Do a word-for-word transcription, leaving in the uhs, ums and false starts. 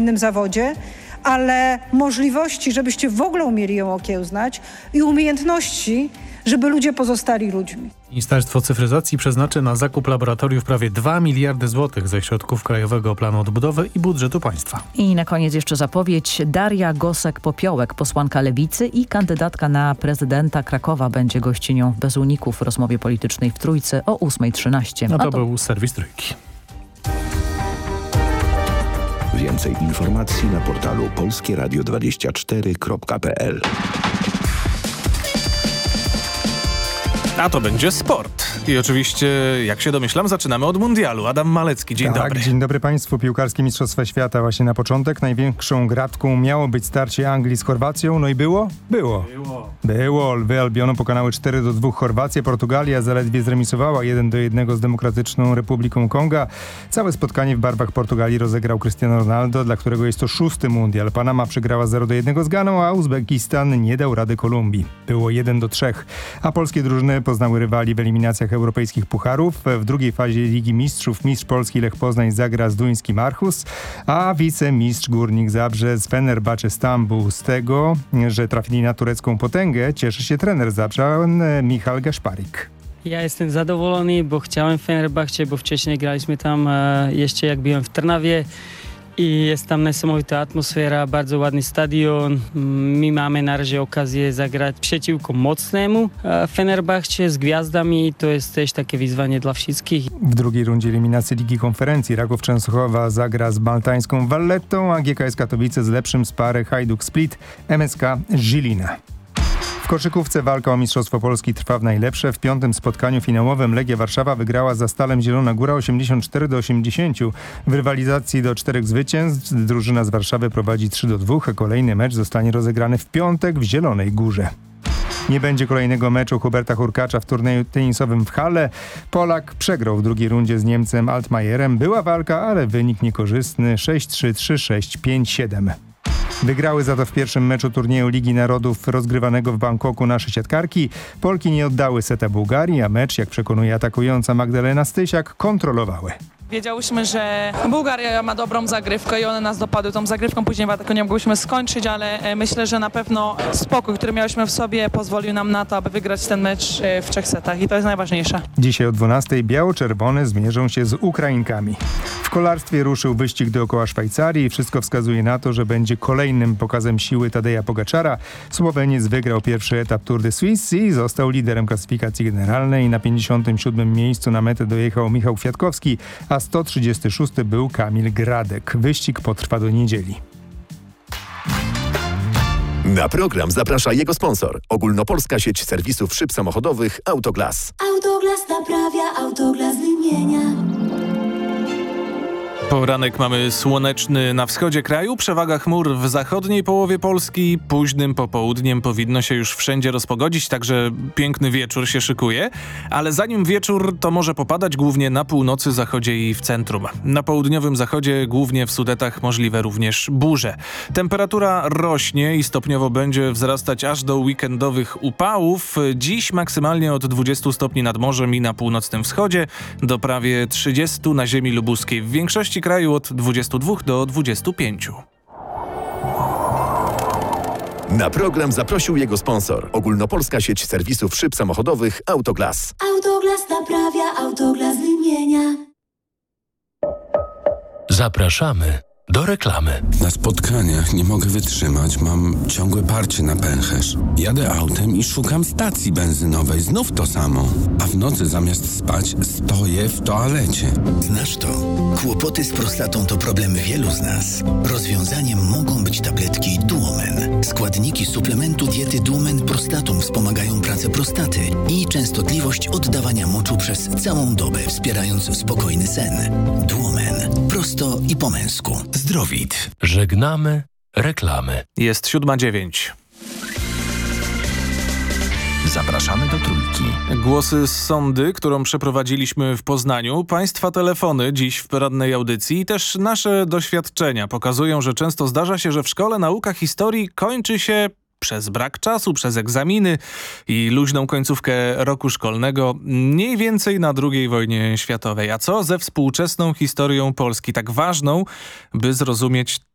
innym zawodzie, ale możliwości, żebyście w ogóle umieli ją okiełznać i umiejętności, żeby ludzie pozostali ludźmi. Ministerstwo Cyfryzacji przeznaczy na zakup laboratoriów prawie dwa miliardy złotych ze środków Krajowego Planu Odbudowy i budżetu państwa. I na koniec jeszcze zapowiedź. Daria Gosek-Popiołek, posłanka Lewicy i kandydatka na prezydenta Krakowa, będzie gościnią Bez Uników w rozmowie politycznej w Trójce o ósma trzynaście. No to, to był serwis Trójki. Więcej informacji na portalu polskie radio dwadzieścia cztery kropka p l. A to będzie sport. I oczywiście, jak się domyślam, zaczynamy od mundialu. Adam Malecki, dzień tak, dobry. Dzień dobry Państwu. Piłkarskie Mistrzostwa Świata właśnie na początek. Największą gratką miało być starcie Anglii z Chorwacją. No i było? Było. Było. Było. Lwy Albionu pokonały cztery do dwóch Chorwację. Portugalia zaledwie zremisowała jeden do jednego z Demokratyczną Republiką Konga. Całe spotkanie w barwach Portugalii rozegrał Cristiano Ronaldo, dla którego jest to szósty mundial. Panama przegrała zero do jednego z Ganą, a Uzbekistan nie dał rady Kolumbii. Było jeden do trzech. A polskie drużyny poznały rywali w eliminacjach europejskich pucharów. W drugiej fazie Ligi Mistrzów mistrz Polski Lech Poznań zagra z duńskim Aarhus, a wicemistrz Górnik Zabrze z Fenerbahce Stambuł. Z tego, że trafili na turecką potęgę, cieszy się trener Zabrza Michal Gaszparik. Ja jestem zadowolony, bo chciałem Fenerbahce, bo wcześniej graliśmy tam e, jeszcze jak byłem w Trnawie. I jest tam niesamowita atmosfera, bardzo ładny stadion. My mamy na razie okazję zagrać przeciwko mocnemu Fenerbahce z gwiazdami. To jest też takie wyzwanie dla wszystkich. W drugiej rundzie eliminacji Ligi Konferencji Raków Częstochowa zagra z maltańską Vallettą, a G K S Katowice z lepszym z pary Hajduk Split M S K Żilina. W koszykówce walka o Mistrzostwo Polski trwa w najlepsze. W piątym spotkaniu finałowym Legia Warszawa wygrała za Stalem Zielona Góra osiemdziesiąt cztery do osiemdziesięciu. W rywalizacji do czterech zwycięstw drużyna z Warszawy prowadzi trzy do dwóch, a kolejny mecz zostanie rozegrany w piątek w Zielonej Górze. Nie będzie kolejnego meczu Huberta Hurkacza w turnieju tenisowym w Halle. Polak przegrał w drugiej rundzie z Niemcem Altmajerem. Była walka, ale wynik niekorzystny sześć trzy, trzy sześć, pięć siedem. Wygrały za to w pierwszym meczu turnieju Ligi Narodów rozgrywanego w Bangkoku nasze siatkarki. Polki nie oddały seta Bułgarii, a mecz, jak przekonuje atakująca Magdalena Stysiak, kontrolowały. Wiedziałyśmy, że Bułgaria ma dobrą zagrywkę i one nas dopadły tą zagrywką. Później w ataku nie mogłyśmy skończyć, ale myślę, że na pewno spokój, który miałyśmy w sobie, pozwolił nam na to, aby wygrać ten mecz w trzech setach i to jest najważniejsze. Dzisiaj o dwunastej biało-czerwone zmierzą się z Ukrainkami. W kolarstwie ruszył wyścig dookoła Szwajcarii i wszystko wskazuje na to, że będzie kolejnym pokazem siły Tadeja Pogaczara. Słoweniec wygrał pierwszy etap Tour de Suisse i został liderem klasyfikacji generalnej. Na pięćdziesiątym siódmym miejscu na metę dojechał Michał Kwiatkowski, a sto trzydziesty szósty był Kamil Gradek. Wyścig potrwa do niedzieli. Na program zaprasza jego sponsor. Ogólnopolska sieć serwisów szyb samochodowych Autoglas. Autoglas naprawia, Autoglas wymienia. Poranek mamy słoneczny na wschodzie kraju, przewaga chmur w zachodniej połowie Polski. Późnym popołudniem powinno się już wszędzie rozpogodzić, także piękny wieczór się szykuje. Ale zanim wieczór, to może popadać głównie na północy, zachodzie i w centrum. Na południowym zachodzie, głównie w Sudetach, możliwe również burze. Temperatura rośnie i stopniowo będzie wzrastać aż do weekendowych upałów. Dziś maksymalnie od dwudziestu stopni nad morzem i na północnym wschodzie do prawie trzydziestu na ziemi lubuskiej. W większości kraju od dwudziestu dwóch do dwudziestu pięciu. Na program zaprosił jego sponsor. Ogólnopolska sieć serwisów szyb samochodowych Autoglas. Autoglas naprawia, Autoglas wymienia. Zapraszamy do reklamy. Na spotkaniach nie mogę wytrzymać, mam ciągłe parcie na pęcherz. Jadę autem i szukam stacji benzynowej, znów to samo. A w nocy zamiast spać stoję w toalecie. Znasz to? Kłopoty z prostatą to problem wielu z nas. Rozwiązaniem mogą być tabletki Duomen. Składniki suplementu diety Duomen Prostatum wspomagają pracę prostaty i częstotliwość oddawania moczu przez całą dobę, wspierając spokojny sen. Duomen. Prosto i po męsku. Zdrowit. Żegnamy reklamy. Jest siódma dziewięć. Zapraszamy do Trójki. Głosy z sądy, którą przeprowadziliśmy w Poznaniu, państwa telefony dziś w porannej audycji i też nasze doświadczenia pokazują, że często zdarza się, że w szkole nauka historii kończy się przez brak czasu, przez egzaminy i luźną końcówkę roku szkolnego mniej więcej na drugiej wojnie światowej. A co ze współczesną historią Polski, tak ważną, by zrozumieć